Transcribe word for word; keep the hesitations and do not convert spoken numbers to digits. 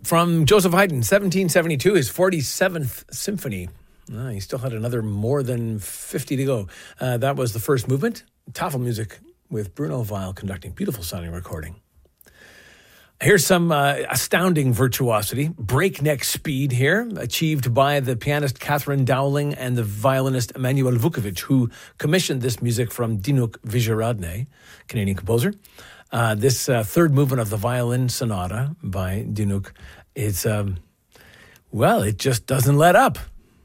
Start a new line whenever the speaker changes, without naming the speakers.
From Joseph Haydn, seventeen seventy-two, his forty-seventh symphony. Oh, he still had another more than fifty to go. Uh, that was the first movement. Tafelmusik with Bruno Weil conducting. Beautiful sounding recording. Here's some uh, astounding virtuosity, breakneck speed here, achieved by the pianist Catherine Dowling and the violinist Emanuel Vukovic, who commissioned this music from Dinuk Vijayaradne, Canadian composer. Uh, this uh, third movement of the violin sonata by Dinuk is, um, well, it just doesn't let up.